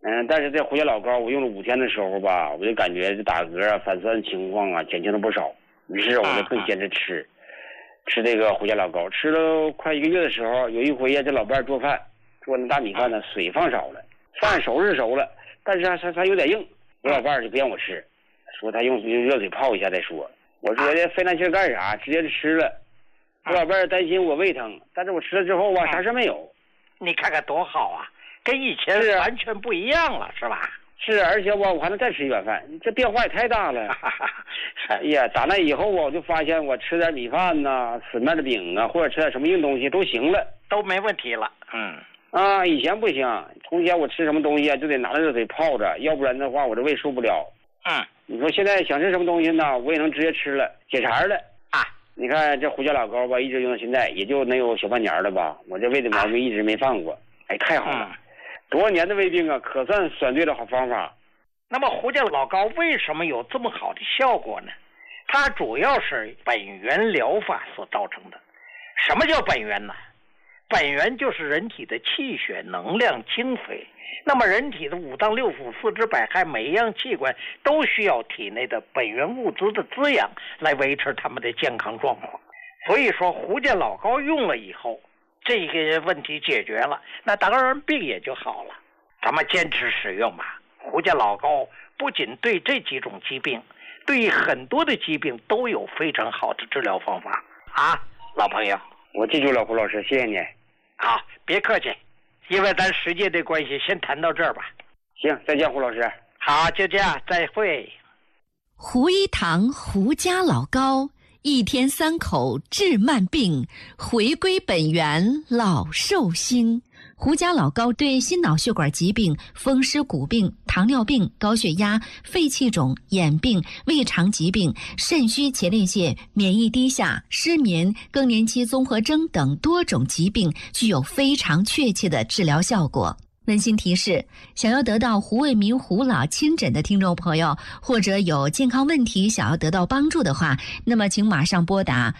但是这胡椒老膏我用了5天的时候吧，我就感觉这打嗝啊、反酸情况啊减轻了不少，于是我就更坚持吃这个胡椒老膏。吃了快1个月的时候，有一回呀，这老伴儿做饭，做那大米饭呢，水放少了，饭熟是熟了，但是它有点硬，我老伴儿就不让我吃，说他用热水泡一下再说。我说这费那劲干啥，直接就吃了。我老伴儿担心我胃疼，但是我吃了之后吧，啥事没有。 你看看多好啊，跟以前完全不一样了，是吧？ 是，而且我还能再吃1碗饭，这变化也太大了。哎呀，打那以后我就发现我吃点米饭呐、死面的饼啊，或者吃点什么硬东西都行了， 都没问题了。 以前不行，从前我吃什么东西啊就得拿着热水泡着，要不然的话我这胃受不了。你说现在想吃什么东西呢，我也能直接吃了，解馋了啊！你看这胡椒老膏吧，一直用到现在，也就能有小半年了吧，我这胃的毛病一直没犯过。哎，太好了！多少年的胃病啊，可算选对了好方法。 那么胡椒老膏为什么有这么好的效果呢？它主要是本源疗法所造成的。什么叫本源呢？本源就是人体的气血、能量、精髓。那么人体的5脏6腑、4肢百骸，每一样器官都需要体内的本源物质的滋养来维持他们的健康状况。所以说胡椒老膏用了以后，这个问题解决了，那当然病也就好了。咱们坚持使用吧。胡椒老膏不仅对这几种疾病，对于很多的疾病都有非常好的治疗方法啊，老朋友。 我记住了，胡老师，谢谢你。 好，别客气。因为咱时间的关系，先谈到这儿吧。 行，再见，胡老师。 好，就这样，再会。 胡一堂胡家老膏，1天3口治慢病，回归本源老寿星。胡家老膏对心脑血管疾病、风湿骨病、糖尿病、高血压、肺气肿、眼病、胃肠疾病、肾虚前列腺、免疫低下、失眠、更年期综合征等多种疾病具有非常确切的治疗效果。温馨提示：想要得到胡卫民胡老亲诊的听众朋友，或者有健康问题想要得到帮助的话，那么请马上拨打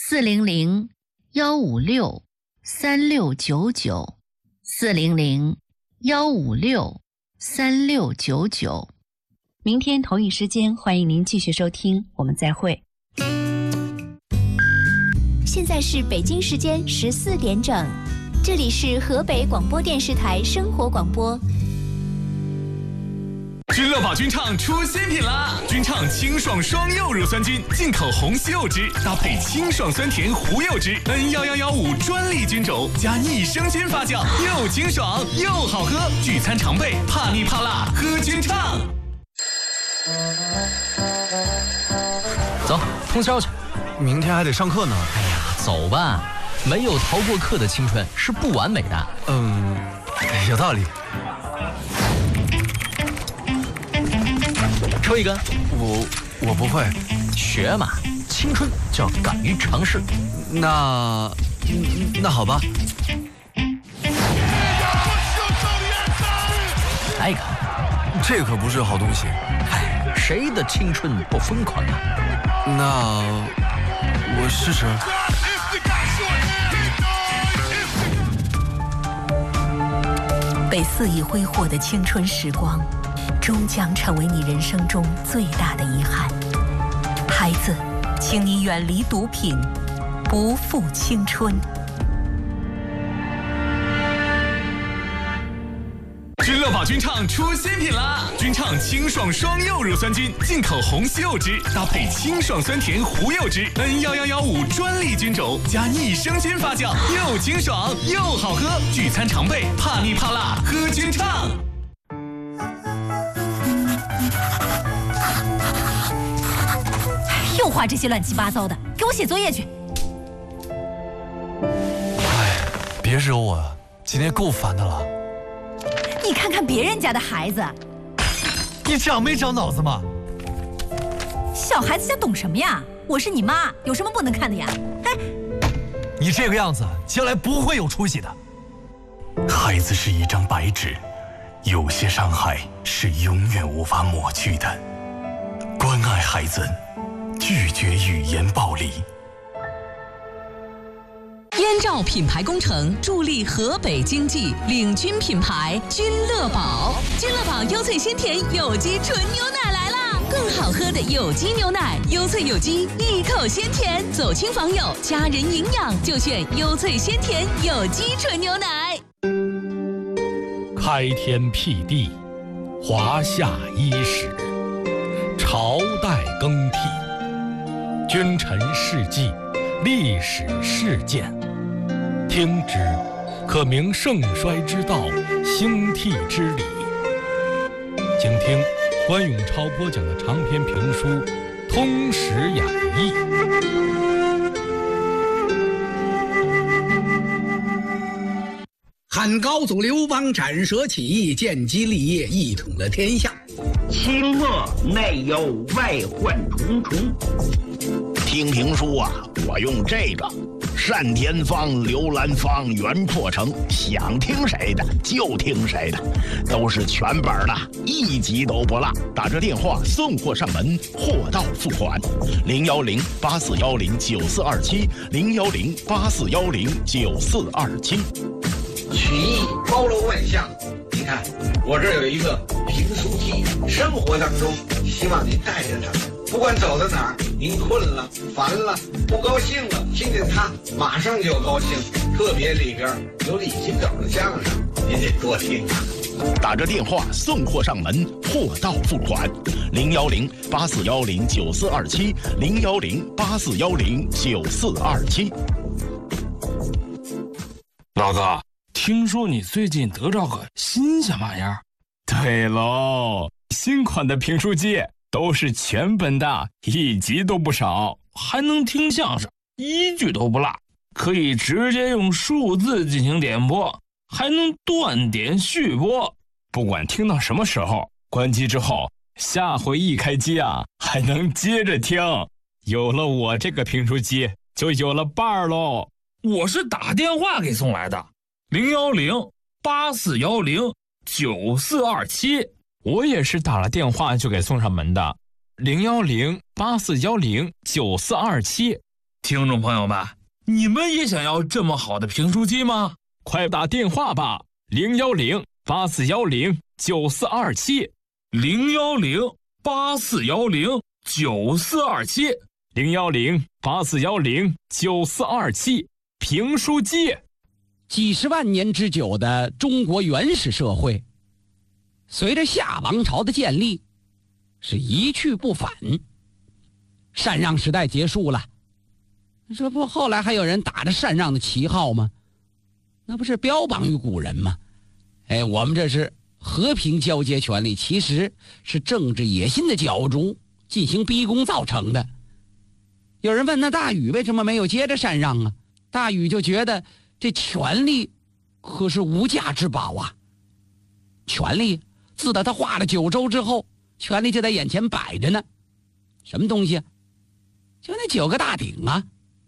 400-156-3699，400-156-3699。明天同一时间，欢迎您继续收听，我们再会。 现在是北京时间14点整，这里是河北广播电视台生活广播。 君乐宝菌畅出新品啦！菌畅清爽双柚乳酸菌，进口红西柚汁搭配清爽酸甜胡柚汁，N11115专利菌种加益生菌发酵，又清爽又好喝，聚餐常备，怕腻怕辣喝菌畅。 走，通宵去， 明天还得上课呢。 哎呀，走吧，没有逃过课的青春是不完美的。 有道理。 抽一根。 我不会。 学嘛，青春就要敢于尝试。 那好吧。 来一个。 这可不是好东西。 哎，谁的青春不疯狂啊？ 那我试试。 被肆意挥霍的青春时光，终将成为你人生中最大的遗憾。孩子，请你远离毒品，不负青春。 君乐宝菌畅出新品啦！菌畅清爽双柚乳酸菌，进口红西柚汁搭配清爽酸甜胡柚汁，N11115专利菌种加益生菌发酵，又清爽又好喝，聚餐常备，怕腻怕辣喝菌畅。 又画这些乱七八糟的，给我写作业去。 别惹我了，今天够烦的了。 你看看别人家的孩子， 你长没长脑子吗？ 小孩子家懂什么呀？我是你妈，有什么不能看的呀？哎， 你这个样子，将来不会有出息的。 孩子是一张白纸，有些伤害是永远无法抹去的。关爱孩子，拒绝语言暴力。 烟千兆品牌工程助力河北经济，领军品牌君乐宝。君乐宝优萃鲜甜有机纯牛奶来啦！更好喝的有机牛奶，优萃有机，一口鲜甜，走亲访友，家人营养就选优萃鲜甜有机纯牛奶。 开天辟地，华夏伊始，朝代更替，君臣事迹，历史事件，听之可明盛衰之道，兴替之理。请听关永超播讲的长篇评书《通史演义》。 汉高祖刘邦斩蛇起义，建基立业，一统了天下。 清末内忧外患重重。 听评书啊，我用这个单田芳、刘兰芳、袁破城，想听谁的就听谁的，都是全本的，一集都不落。打这电话送货上门，货到付款。010-8410-9427，010-8410-9427。 曲艺包罗万象，你看我这有一个评书机，生活当中希望您带着它，不管走到哪儿，您困了、烦了、不高兴了，听见它马上就高兴。特别里边有李金斗的相声，您得多听啊。 打着电话送货上门，货到付款。010-8410-9427，010-8410-9427。 老哥，听说你最近得着个新鲜玩意儿？ 对喽，新款的评书机都是全本的，一集都不少， 还能听相声，一句都不落，可以直接用数字进行点播，还能断点续播。 不管听到什么时候，关机之后，下回一开机啊，还能接着听。有了我这个评书机，就有了伴儿喽。 我是打电话给送来的，010-8410-9427。 我也是打了电话就给送上门的，010-8410-9427。 听众朋友们，你们也想要这么好的评书机吗？ 快打电话吧，010-8410-9427，010-8410-9427，评书机。 几十万年之久的中国原始社会，随着夏王朝的建立，是一去不返。禅让时代结束了，这不后来还有人打着禅让的旗号吗？那不是标榜于古人吗？我们这是和平交接权利，其实是政治野心的角逐进行逼宫造成的。有人问，那大禹为什么没有接着禅让啊？大禹就觉得这权力可是无价之宝啊！权力自打他画了9州之后，权力就在眼前摆着呢。什么东西啊？就那9个大鼎啊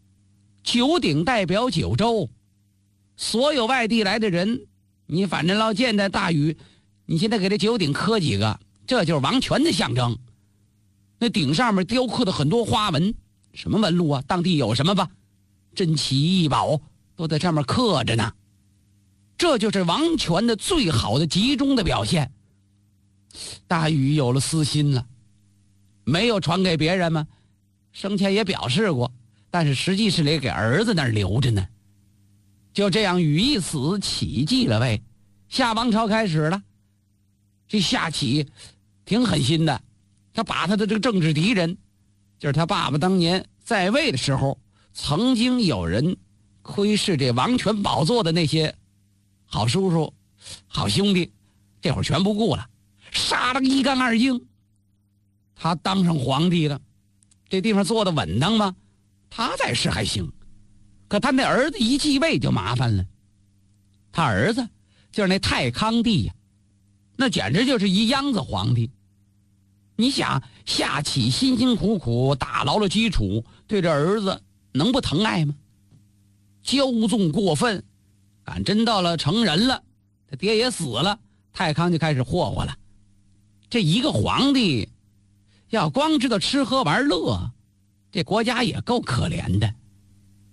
！9鼎代表9州，所有外地来的人，你反正老见的大禹，你现在给这9鼎刻几个，这就是王权的象征。那鼎上面雕刻的很多花纹，什么纹路啊？当地有什么吧？珍奇异宝都在上面刻着呢。这就是王权的最好的集中的表现。大禹有了私心了，没有传给别人吗？生前也表示过，但是实际是给儿子那儿留着呢。就这样，禹一死，启继了位，夏王朝开始了。这夏启挺狠心的，他把他的这个政治敌人，就是他爸爸当年在位的时候，曾经有人窥视这王权宝座的那些好叔叔、好兄弟，这会儿全不顾了，杀了个一干二净。他当上皇帝了，这地方坐得稳当吗？他在世还行，可他那儿子一继位就麻烦了。他儿子就是那太康帝呀，那简直就是一秧子皇帝。你想，夏启辛辛苦苦打牢了基础，对这儿子能不疼爱吗？骄纵过分，赶真到了成人了，他爹也死了，太康就开始霍霍了。这一个皇帝要光知道吃喝玩乐，这国家也够可怜的。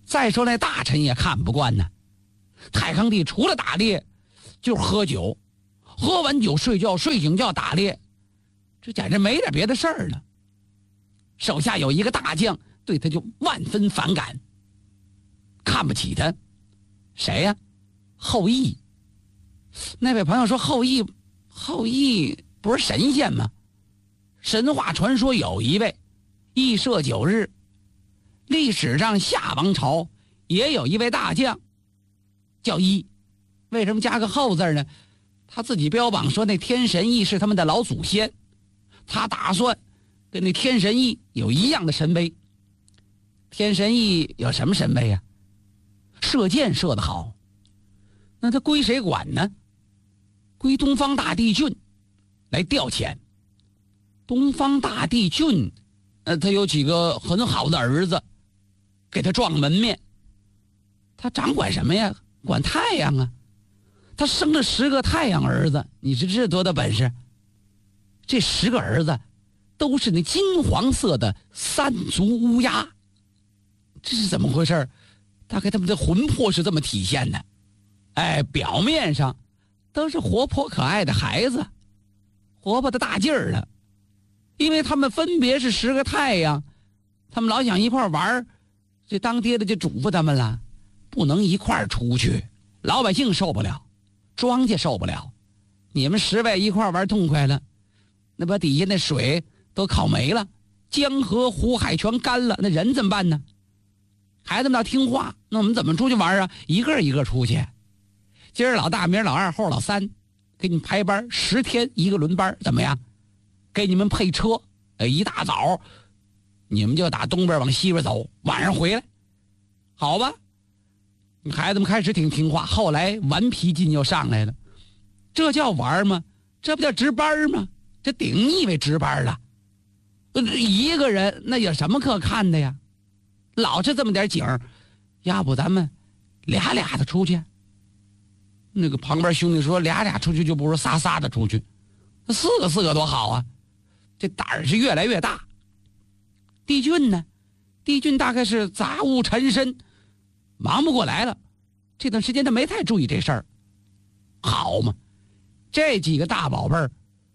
再说那大臣也看不惯呢。太康帝除了打猎就是喝酒，喝完酒睡觉，睡醒觉打猎，这简直没点别的事儿了。手下有一个大将对他就万分反感，看不起他。谁呀？后羿。那位朋友说后羿不是神仙吗？神话传说有一位羿射9日，历史上夏王朝也有一位大将叫羿，为什么加个后字呢？他自己标榜说那天神羿是他们的老祖先，他打算跟那天神羿有一样的神威。天神羿有什么神威啊？射箭射得好，那他归谁管呢？归东方大帝俊来调遣。东方大帝俊他有几个很好的儿子给他撞门面。他掌管什么呀？管太阳啊。他生了10个太阳儿子，你知这多大本事？这10个儿子都是那金黄色的3足乌鸦。这是怎么回事？大概他们的魂魄是这么体现的。表面上都是活泼可爱的孩子，活泼的大劲儿了。因为他们分别是10个太阳，他们老想一块玩，这当爹的就嘱咐他们了，不能一块出去，老百姓受不了，庄稼受不了。你们10位一块玩痛快了，那把底下那水都烤没了，江河湖海全干了，那人怎么办呢？孩子们要听话，那我们怎么出去玩啊？一个一个出去。今儿老大，明儿老2，后儿老3，给你们排班，10天一个轮班，怎么样？给你们配车，一大早你们就打东边往西边走，晚上回来，好吧？孩子们开始挺听话，后来顽皮劲又上来了。这叫玩吗？这不叫值班吗？这顶腻味值班了。一个人那有什么可看的呀？老是这么点景儿，要不咱们俩的出去？那个旁边兄弟说俩出去就不如仨的出去，四个多好啊！这胆儿是越来越大。帝俊呢？帝俊大概是杂物缠身，忙不过来了。这段时间他没太注意这事儿。好嘛，这几个大宝贝儿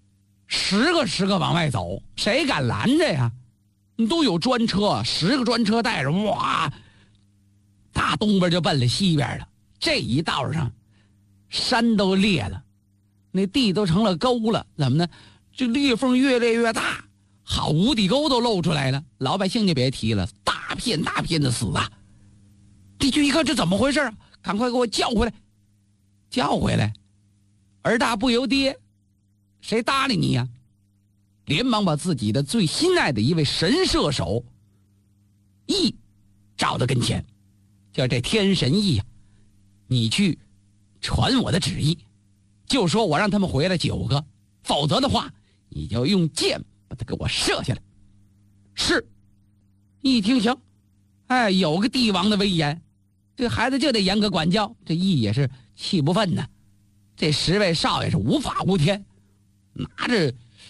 10个往外走，谁敢拦着呀？都有专车，10个专车带着，哇，大东边就奔了西边了。这一道上山都裂了，那地都成了沟了。怎么呢？这裂缝越裂越大，好无底沟都露出来了。老百姓就别提了，大片的死啊！帝俊一看这怎么回事啊？赶快给我叫回来！叫回来！儿大不由爹，谁搭理你呀？连忙把自己的最心爱的一位神射手羿找到跟前，叫这天神羿呀，你去传我的旨意，就说我让他们回来9个，否则的话你就用箭把他给我射下来。是。一听行，有个帝王的威严，这孩子就得严格管教。这羿也是气不愤呢。这10位少爷是无法无天，拿着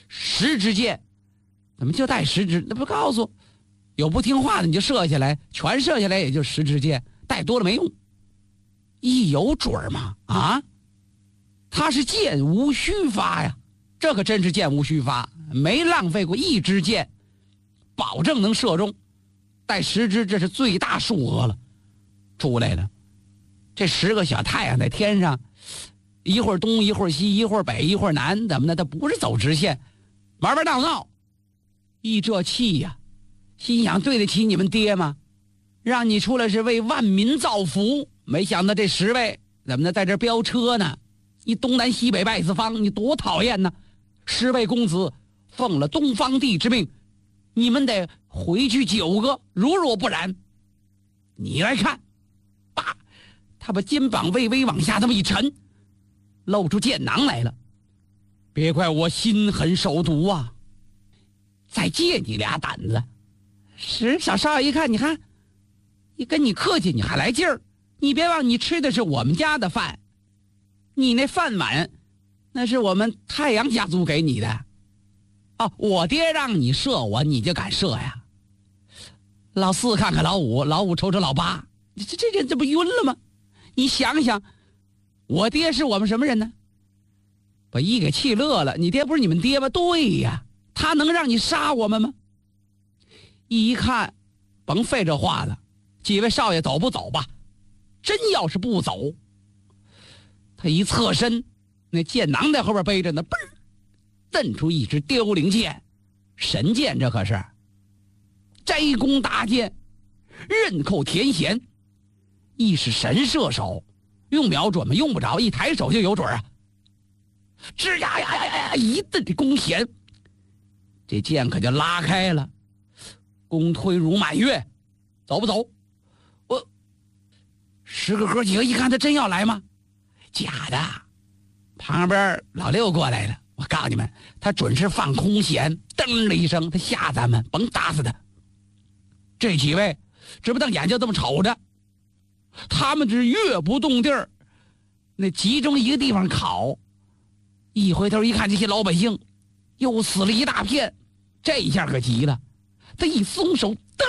10支箭，怎么就带10支？那不告诉有不听话的你就射下来，全射下来也就10支箭，带多了没用。羿有准吗？啊，他是箭无虚发呀，这可真是箭无虚发，没浪费过1支箭，保证能射中。带10支，这是最大数额了。出来了，这10个小太阳在天上，一会儿东一会儿西，一会儿北一会儿南，怎么的？他不是走直线，玩闹。羿这气呀，心想对得起你们爹吗？让你出来是为万民造福，没想到这10位怎么的在这飙车呢？你东南西北败四方，你多讨厌呢！10位公子奉了东方帝之命，你们得回去9个，如若不然，你来看。叭，他把肩膀微微往下这么一沉，露出箭囊来了。别怪我心狠手毒啊，再借你俩胆子。小少爷一看，你看，一跟你客气你还来劲儿，你别忘你吃的是我们家的饭，你那饭碗那是我们太阳家族给你的。我爹让你射我，你就敢射呀？老4看看老5，老5瞅瞅老8， 这人这不晕了吗？你想想，我爹是我们什么人呢？把一给气乐了。你爹不是你们爹吗？对呀，他能让你杀我们吗？一看，甭费这话了，几位少爷走不走吧？真要是不走，他一侧身，那剑囊在后边背着呢，嘣儿，瞪出一支凋零剑，神剑这可是，摘弓搭箭，刃扣填弦，亦是神射手，用瞄准吗？用不着，一抬手就有准啊！吱呀呀呀呀，一顿的弓弦，这剑可就拉开了。弓推如满月，走不走？我十个哥几个一看他真要来吗？假的。旁边老六过来了，我告诉你们，他准是放空弦，噔了一声，他吓咱们，甭打死他。这几位直不瞪眼就这么瞅着，他们是越不动地儿，那集中一个地方烤。一回头一看，这些老百姓又死了一大片，这一下可急了，他一松手，噔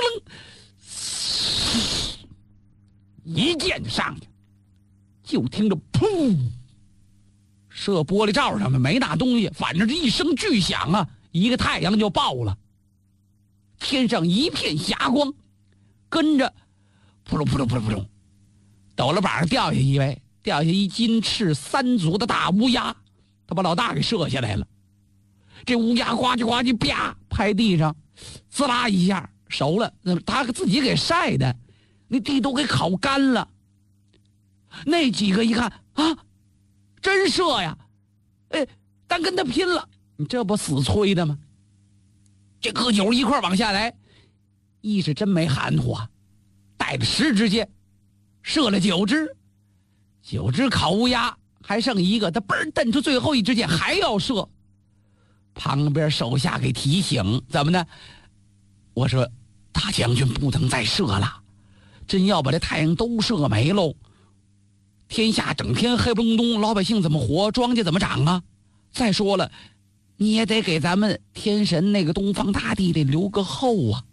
楞，一箭就上去，就听着噗，射玻璃罩上面没那东西，反正这一声巨响啊，一个太阳就爆了，天上一片霞光，跟着扑噜扑噜扑噜扑噜，陡了板上掉下一位，掉下一金翅三足的大乌鸦，他把老大给射下来了。这乌鸦呱唧呱唧啪拍地上，滋啦一下熟了，他自己给晒的，那地都给烤干了。那几个一看啊，真射呀！哎，单跟他拼了，你这不死催的吗？这个九一块往下来，一是真没含糊啊，带着10支箭，射了9支，9支烤乌鸦还剩一个，他嘣瞪出最后一支箭还要射。旁边手下给提醒，怎么呢？我说大将军不能再射了，真要把这太阳都射没喽，天下整天黑不隆咚，老百姓怎么活，庄稼怎么长啊？再说了，你也得给咱们天神那个东方大帝得留个后啊。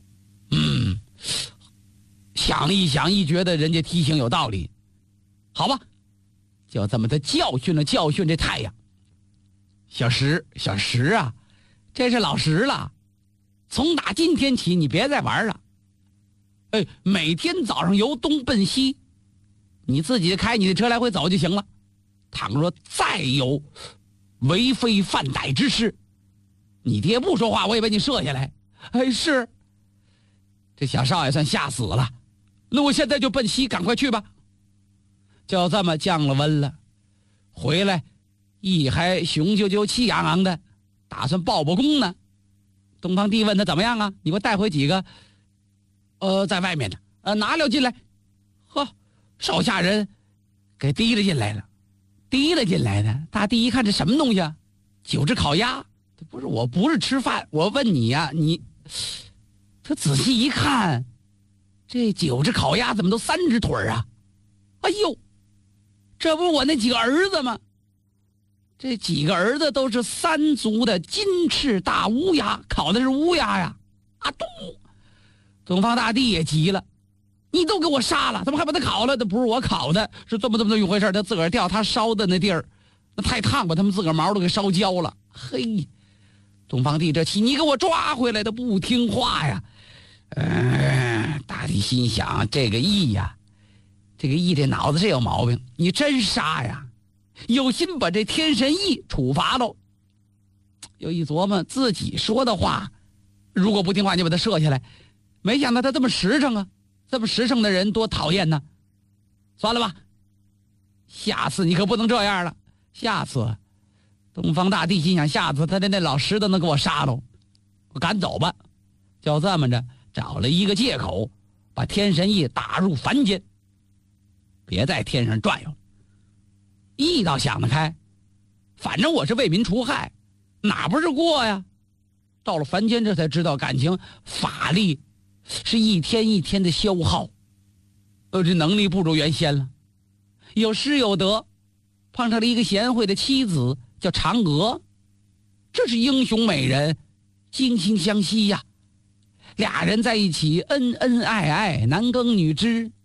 想了一想，一觉得人家提醒有道理，好吧，就这么的教训这太阳。小石啊，这是老实了，从打今天起你别再玩了。哎，每天早上由东奔西，你自己开你的车来回走就行了。倘若再有为非犯歹之事，你爹不说话，我也把你射下来。哎，是。这小少爷算吓死了，那我现在就奔西，赶快去吧。就这么降了温了，回来一还雄赳赳气昂昂的，打算报功呢。东方帝问他怎么样啊？你给我带回几个在外面的拿了进来。呵，手下人给提了进来的。大帝一看这什么东西啊？9只烤鸭。不是，我不是吃饭，我问你呀，他仔细一看，这9只烤鸭怎么都3只腿啊？哎呦，这不是我那几个儿子吗？这几个儿子都是3足的金翅大乌鸦，烤的是乌鸦呀！啊咚！东方大帝也急了，你都给我杀了，怎么还把他烤了？这不是我烤的，是这么一回事。他自个儿掉他烧的那地儿，那太烫，把他们自个儿毛都给烧焦了。嘿，东方帝这气，你给我抓回来的，不听话呀！大帝心想，这个义这脑子是有毛病，你真杀呀？有心把这天神羿处罚喽。又一琢磨自己说的话，如果不听话就把他射下来，没想到他这么实诚啊，这么实诚的人多讨厌呢。算了吧，下次你可不能这样了。下次东方大帝心想，下次他的那老师都能给我杀喽，我赶走吧。就这么着找了一个借口，把天神羿打入凡间，别在天上转悠。羿倒想得开，反正我是为民除害，哪不是过呀？到了凡间，这才知道感情法力是一天一天的消耗，这能力不如原先了。有失有得，碰上了一个贤惠的妻子，叫嫦娥，这是英雄美人，惺惺相惜呀。俩人在一起恩恩爱爱，男耕女织，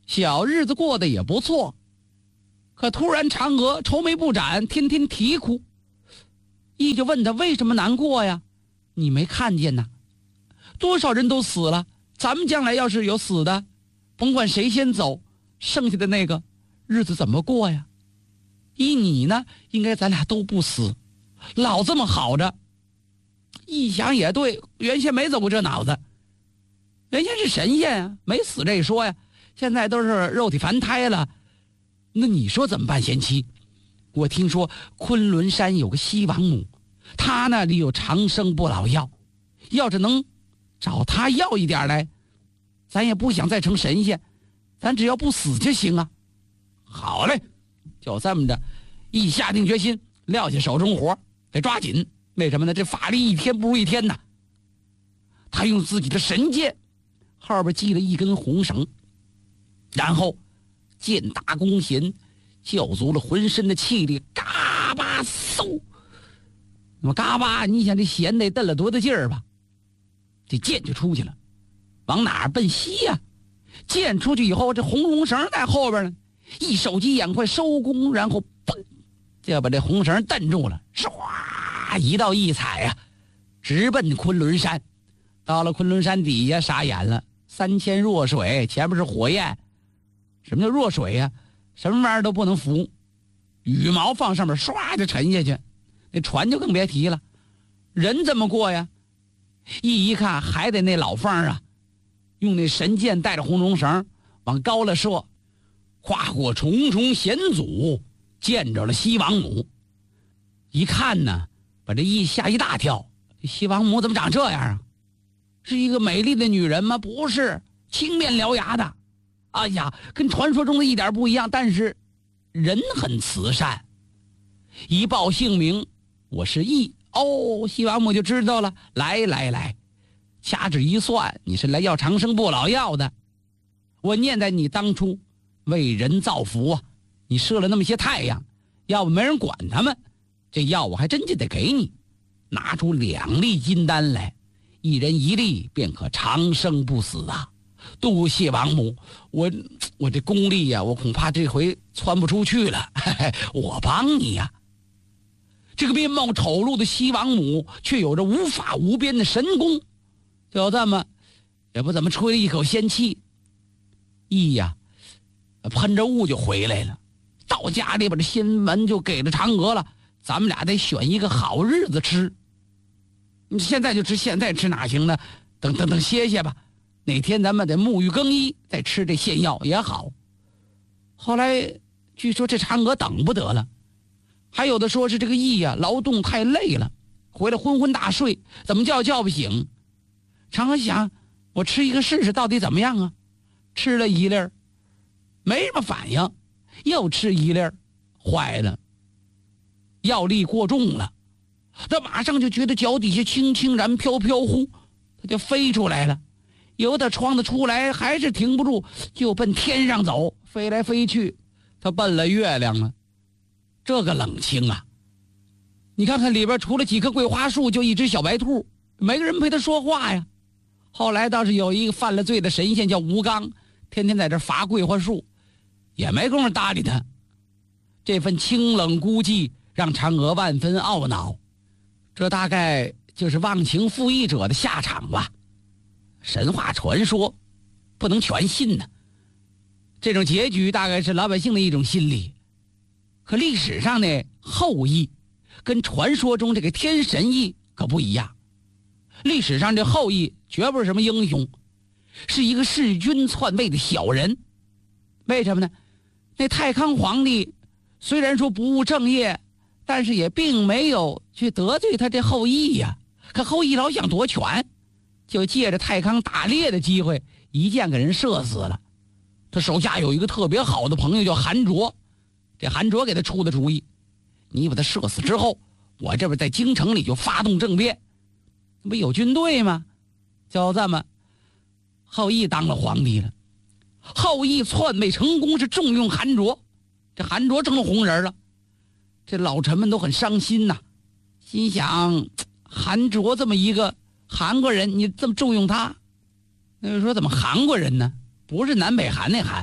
小日子过得也不错。可突然嫦娥愁眉不展，天天啼哭。羿就问他为什么难过呀？你没看见呐？多少人都死了，咱们将来要是有死的，甭管谁先走，剩下的那个日子怎么过呀？依你呢，应该咱俩都不死，老这么好着。一想也对，原先没走过这脑子。原先是神仙啊，没死这一说呀，现在都是肉体凡胎了。那你说怎么办，贤妻？我听说昆仑山有个西王母，她那里有长生不老药，要是能找她要一点来，咱也不想再成神仙，咱只要不死就行啊。好嘞，就这么着，一下定决心，撂下手中活，得抓紧。为什么呢？这法力一天不如一天呐。他用自己的神剑后边系了一根红绳，然后剑打弓弦，叫足了浑身的气力，嘎巴嗖。那么嘎巴，你想这弦得蹬了多大劲儿吧？这剑就出去了，往哪儿奔西呀？剑出去以后，这红绳在后边呢，一手疾眼快收弓，然后嘣，就把这红绳蹬住了，唰一道一踩呀，直奔昆仑山。到了昆仑山底下，傻眼了，3000弱水，前面是火焰。什么叫弱水呀？什么玩意儿都不能浮，羽毛放上面唰就沉下去，那船就更别提了。人怎么过呀？一看还得那老方啊，用那神剑带着红绒绳往高了射，跨过重重险阻，见着了西王母。一看呢，把这羿吓一大跳，这西王母怎么长这样啊？是一个美丽的女人吗？不是，青面獠牙的。哎呀，跟传说中的一点不一样，但是人很慈善。一报姓名，我是羿。哦，西王母就知道了。来，掐指一算，你是来要长生不老药的。我念在你当初为人造福啊，你射了那么些太阳，要不没人管他们，这药我还真就得给你。拿出2粒金丹来，一人1粒，便可长生不死啊！多谢王母，我这功力呀，我恐怕这回窜不出去了，我帮你呀。这个面貌丑陋的西王母，却有着无法无边的神功，就这么也不怎么吹了一口仙气。羿呀，喷着雾就回来了，到家里把这新闻就给了嫦娥了。咱们俩得选一个好日子吃，你现在就吃，现在吃哪行呢？等歇歇吧，哪天咱们得沐浴更衣再吃这仙药也好。后来据说这嫦娥等不得了，还有的说是这个羿呀劳动太累了，回来昏昏大睡，怎么叫不醒。嫦娥想，我吃一个试试到底怎么样啊？吃了1粒，没什么反应，又吃1粒，坏了，药力过重了。他马上就觉得脚底下轻轻然飘飘忽，他就飞出来了，由他窗子出来还是停不住，就奔天上走，飞来飞去，他奔了月亮了。这个冷清啊，你看看里边除了几棵桂花树，就一只小白兔，没个人陪他说话呀。后来倒是有一个犯了罪的神仙叫吴刚，天天在这伐桂花树，也没工夫搭理他。这份清冷孤寂让嫦娥万分懊恼，这大概就是忘情负义者的下场吧。神话传说不能全信呢，这种结局大概是老百姓的一种心理。可历史上呢，后羿跟传说中这个天神羿可不一样。历史上这后羿绝不是什么英雄，是一个弑君篡位的小人。为什么呢？那太康皇帝虽然说不务正业，但是也并没有去得罪他这后羿呀。可后羿老想夺权，就借着太康打猎的机会，一箭给人射死了。他手下有一个特别好的朋友叫韩卓，这韩卓给他出的主意，你把他射死之后，我这边在京城里就发动政变，那不有军队吗？就这么，后羿当了皇帝了。后羿篡位成功，是重用韩卓，这韩卓成了红人了。这老臣们都很伤心呐，心想韩卓这么一个韩国人，你这么重用他，那就说怎么韩国人呢？不是南北韩那韩，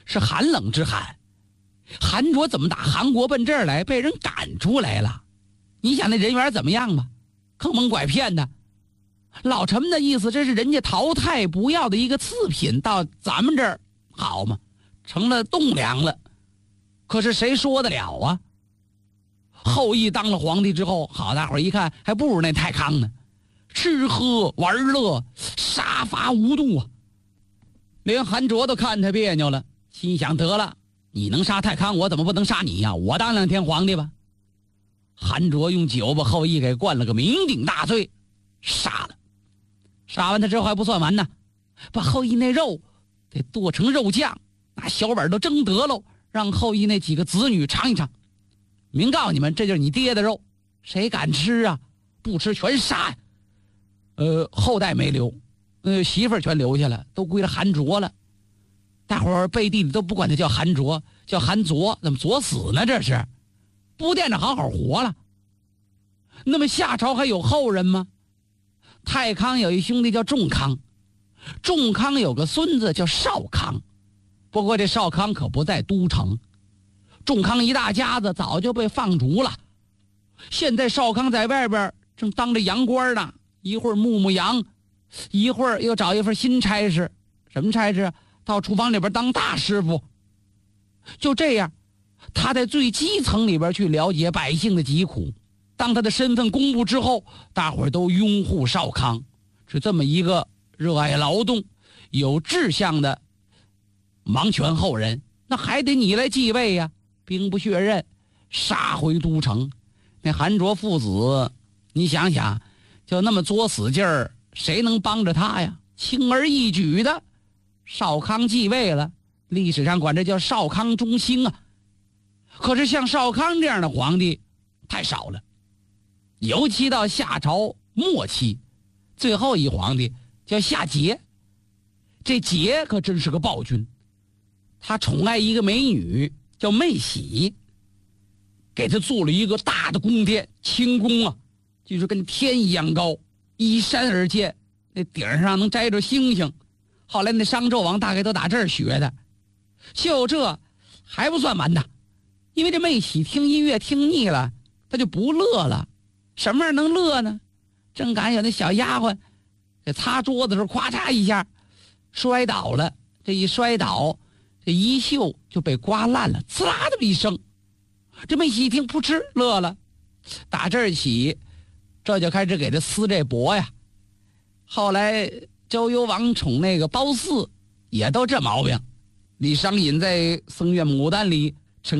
是寒冷之寒。韩卓怎么打韩国奔这儿来，被人赶出来了？你想那人缘怎么样吧？坑蒙拐骗的。老陈的意思，这是人家淘汰不要的一个次品，到咱们这儿好吗？成了栋梁了。可是谁说得了啊？后羿当了皇帝之后，好，大伙儿一看还不如那太康呢，吃喝玩乐，杀伐无度啊。连韩卓都看他别扭了，心想得了，你能杀太康，我怎么不能杀你呀？我当2天皇帝吧。韩卓用酒把后羿给灌了个酩酊大醉，杀了。杀完他之后还不算完呢，把后羿那肉得剁成肉酱，拿小碗都蒸得喽，让后羿那几个子女尝一尝。明告诉你们，这就是你爹的肉，谁敢吃啊？不吃全杀呀！后代没留，媳妇儿全留下了，都归了韩卓了。大伙儿背地里都不管他叫韩卓，叫韩卓，怎么作死呢？这是不惦着好好活了。那么夏朝还有后人吗？太康有一兄弟叫仲康，仲康有个孙子叫少康，不过这少康可不在都城。仲康一大家子早就被放逐了，现在少康在外边正当着洋官呢，一会儿牧羊，一会儿又找一份新差事。什么差事？到厨房里边当大师傅。就这样，他在最基层里边去了解百姓的疾苦。当他的身份公布之后，大伙儿都拥护少康，是这么一个热爱劳动、有志向的王权后人。那还得你来继位呀，兵不血刃，杀回都城。那韩卓父子，你想想，就那么作死劲儿，谁能帮着他呀？轻而易举的，少康继位了，历史上管这叫少康中兴啊。可是像少康这样的皇帝太少了，尤其到夏朝末期，最后一皇帝叫夏桀。这桀可真是个暴君，他宠爱一个美女叫妹喜，给他做了一个大的宫殿，清宫啊，就是跟天一样高，依山而建，那顶上能摘着星星。后来那商纣王大概都打这儿学的。就这还不算完的，因为这妹喜听音乐听腻了，他就不乐了。什么样能乐呢？正赶有那小丫鬟给擦桌子的时候，咵嚓一下摔倒了，这一摔倒，这衣袖就被刮烂了，呲啦这么一声。这妹喜一听，扑哧乐了。打这儿起，这就开始给他撕这脖呀。后来周幽王宠那个褒姒，也都这毛病。李商隐在《僧院牡丹》里